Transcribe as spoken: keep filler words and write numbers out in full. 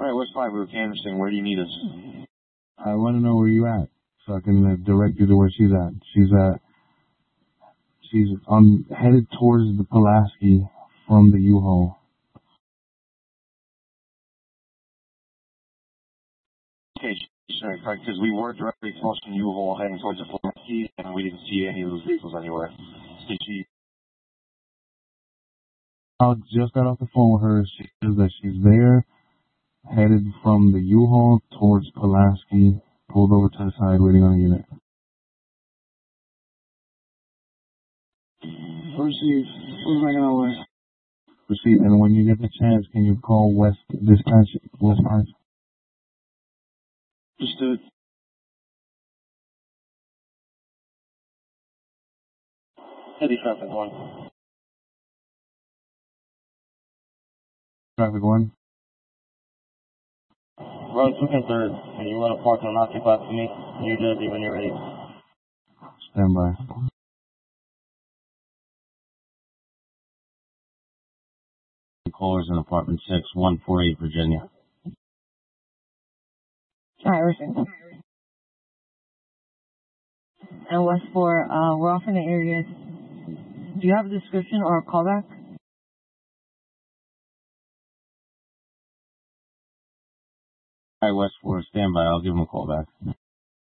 Alright, West five, we're canvassing. Where do you need us? I want to know where you at, so I can uh, direct you to where she's at. She's at, she's on, headed towards the Pulaski from the U-Haul. Okay, sorry, correct, because we were directly across from U-Haul heading towards the Pulaski, and we didn't see any of those vehicles anywhere. Did she? I just got off the phone with her. She says that she's there, headed from the U-Haul towards Pulaski, pulled over to the side, waiting on a unit. Receive. Who's making our way? Receive. And when you get the chance, can you call West Dispatch, West Park? Just do it. Heavy traffic one. Traffic one. Road two and third, and you want to park on occupied for me, New Jersey, when you're ready. Stand by. Callers in apartment six, one forty-eight, Virginia. Alright, listen. And West four, uh, we're off in the area. Do you have a description or a callback? Alright, West four, stand by. I'll give him a call back.